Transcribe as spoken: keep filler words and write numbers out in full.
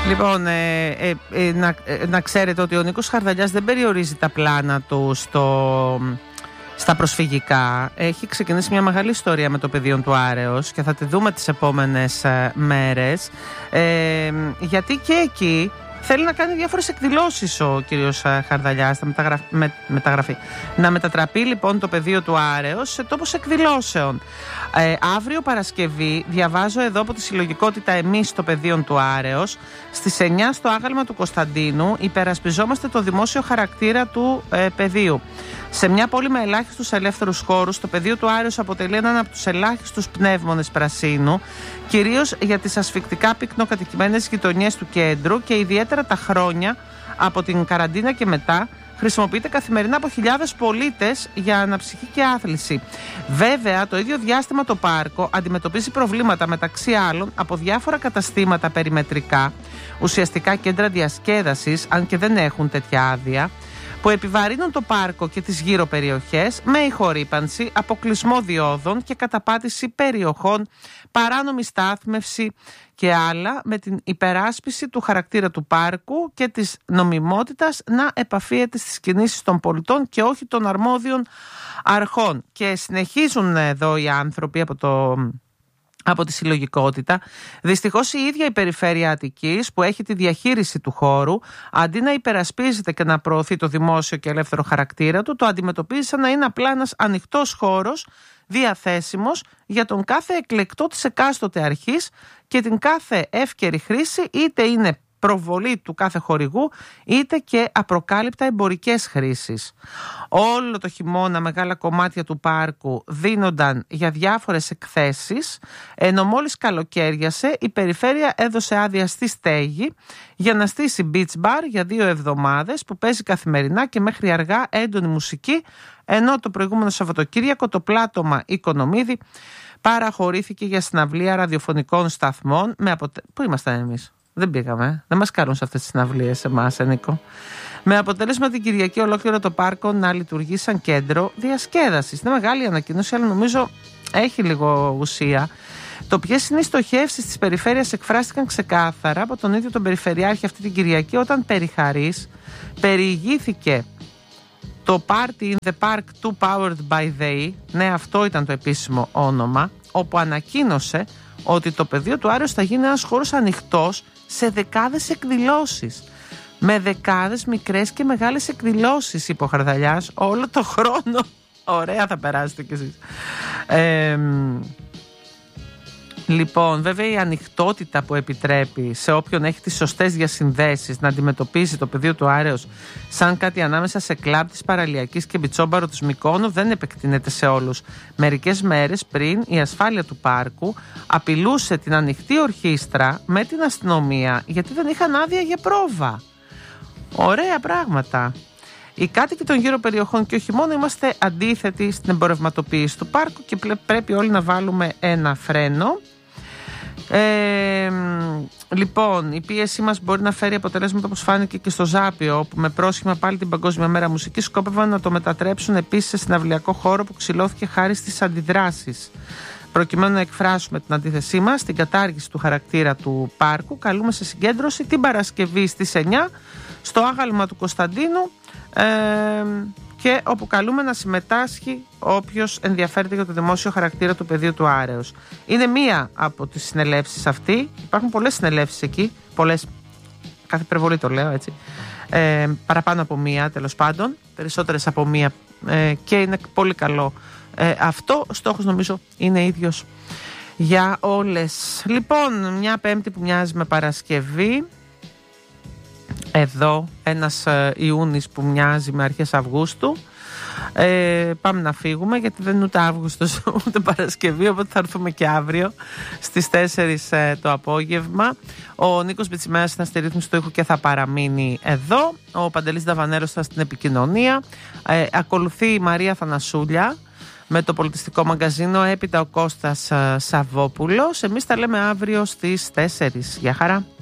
Λοιπόν, ε, ε, ε, να, ε, να ξέρετε ότι ο Νίκος Χαρδαλιάς δεν περιορίζει τα πλάνα του στο, στα προσφυγικά. Έχει ξεκινήσει μια μεγάλη ιστορία με το πεδίο του Άρεος και θα τη δούμε τις επόμενες ε, μέρες. Ε, γιατί και εκεί θέλει να κάνει διάφορες εκδηλώσεις ο κύριος Χαρδαλιάς, μεταγραφ... με... μεταγραφή. Να μετατραπεί λοιπόν το πεδίο του Άρεος σε τόπος εκδηλώσεων. Ε, αύριο Παρασκευή, διαβάζω εδώ από τη συλλογικότητα εμείς το πεδίο του Άρεος, στις εννιά στο άγαλμα του Κωνσταντίνου υπερασπιζόμαστε το δημόσιο χαρακτήρα του ε, πεδίου. Σε μια πόλη με ελάχιστους ελεύθερους χώρους, το πεδίο του Άρεος αποτελεί έναν από τους ελάχιστους πνεύμονες πρασίνου, κυρίως για τις ασφυκτικά πυκνοκατοικημένες γειτονιές του κέντρου και ιδιαίτερα τα χρόνια από την καραντίνα και μετά χρησιμοποιείται καθημερινά από χιλιάδες πολίτες για αναψυχή και άθληση. Βέβαια, το ίδιο διάστημα το πάρκο αντιμετωπίζει προβλήματα, μεταξύ άλλων από διάφορα καταστήματα περιμετρικά, ουσιαστικά κέντρα διασκέδασης, αν και δεν έχουν τέτοια άδεια, που επιβαρύνουν το πάρκο και τις γύρω περιοχές με ηχορύπανση, αποκλεισμό διόδων και καταπάτηση περιοχών, παράνομη στάθμευση και άλλα, με την υπεράσπιση του χαρακτήρα του πάρκου και της νομιμότητας να επαφίεται στις κινήσεις των πολιτών και όχι των αρμόδιων αρχών. Και συνεχίζουν εδώ οι άνθρωποι από το... από τη συλλογικότητα. Δυστυχώς η ίδια η Περιφέρεια Αττικής, που έχει τη διαχείριση του χώρου, αντί να υπερασπίζεται και να προωθεί το δημόσιο και ελεύθερο χαρακτήρα του, το αντιμετωπίζει σαν να είναι απλά ένας ανοιχτός χώρος διαθέσιμος για τον κάθε εκλεκτό της εκάστοτε αρχής και την κάθε εύκαιρη χρήση, είτε είναι προβολή του κάθε χορηγού είτε και απροκάλυπτα εμπορικές χρήσεις. Όλο το χειμώνα μεγάλα κομμάτια του πάρκου δίνονταν για διάφορες εκθέσεις, ενώ μόλις καλοκαίριασε η περιφέρεια έδωσε άδεια στη στέγη για να στήσει beach bar για δύο εβδομάδες που παίζει καθημερινά και μέχρι αργά έντονη μουσική, ενώ το προηγούμενο Σαββατοκύριακο το πλάτωμα Οικονομίδη παραχωρήθηκε για συναυλία ραδιοφωνικών σταθμών με αποτε... Πού ήμασταν εμείς? Δεν πήγαμε. Δεν μας κάνουν σε αυτές τις συναυλίες εμάς, Νίκο. Με αποτέλεσμα την Κυριακή ολόκληρο το πάρκο να λειτουργεί σαν κέντρο διασκέδασης. Είναι μεγάλη ανακοίνωση, αλλά νομίζω έχει λίγο ουσία. Το ποιες είναι οι στοχεύσεις της περιφέρειας εκφράστηκαν ξεκάθαρα από τον ίδιο τον Περιφερειάρχη αυτή την Κυριακή, όταν περί χαρίς περιηγήθηκε το Party in the Park two Powered by They. Ναι, αυτό ήταν το επίσημο όνομα, όπου ανακοίνωσε ότι το πεδίο του Άρεος θα γίνει ένας χώρος ανοιχτός σε δεκάδες εκδηλώσεις. Με δεκάδες μικρές και μεγάλες εκδηλώσεις, είπε ο Χαρδαλιάς, όλο το χρόνο. Ωραία θα περάσετε κι εσείς. Ε, λοιπόν, βέβαια η ανοιχτότητα που επιτρέπει σε όποιον έχει τις σωστές διασυνδέσεις να αντιμετωπίσει το πεδίο του Άρεος σαν κάτι ανάμεσα σε κλαμπ της Παραλιακής και Μπιτσόμπαρο της Μυκόνου δεν επεκτείνεται σε όλους. Μερικές μέρες πριν η ασφάλεια του πάρκου απειλούσε την ανοιχτή ορχήστρα με την αστυνομία γιατί δεν είχαν άδεια για πρόβα. Ωραία πράγματα. Οι κάτοικοι των γύρω περιοχών και όχι μόνο είμαστε αντίθετοι στην εμπορευματοποίηση του πάρκου και πρέπει όλοι να βάλουμε ένα φρένο. Ε, λοιπόν, η πίεσή μας μπορεί να φέρει αποτελέσματα όπως φάνηκε και στο Ζάπιο, όπου με πρόσχημα πάλι την Παγκόσμια Μέρα Μουσικής σκόπευαν να το μετατρέψουν επίσης σε συναυλιακό χώρο που ξυλώθηκε χάρη στις αντιδράσεις. Προκειμένου να εκφράσουμε την αντίθεσή μας στην κατάργηση του χαρακτήρα του πάρκου, καλούμε σε συγκέντρωση την Παρασκευή στις εννιά στο άγαλμα του Κωνσταντίνου, ε, και όπου καλούμε να συμμετάσχει όποιος ενδιαφέρεται για το δημόσιο χαρακτήρα του πεδίου του Άρεος. Είναι μία από τις συνελεύσεις αυτή. Υπάρχουν πολλές συνελεύσεις εκεί, πολλές, κάθε υπερβολή το λέω έτσι, ε, παραπάνω από μία τέλος πάντων, περισσότερες από μία, ε, και είναι πολύ καλό. Ε, αυτό ο στόχος νομίζω είναι ίδιος για όλες. Λοιπόν, μια Πέμπτη που μοιάζει με Παρασκευή. Εδώ ένας ε, Ιούνις που μοιάζει με αρχές Αυγούστου. ε, Πάμε να φύγουμε γιατί δεν είναι ούτε Αύγουστος ούτε Παρασκευή, οπότε θα έρθουμε και αύριο στις τέσσερις ε, το απόγευμα. Ο Νίκος Μπιτσιμέας θα στη ρύθμιση του ήχου και θα παραμείνει εδώ. Ο Παντελής Δαβανέρος θα στην επικοινωνία. ε, Ακολουθεί η Μαρία Θανασούλια με το πολιτιστικό μαγκαζίνο, έπειτα ο Κώστας ε, Σαββόπουλος. Εμείς τα λέμε αύριο στις τέσσερις. Γεια χαρά.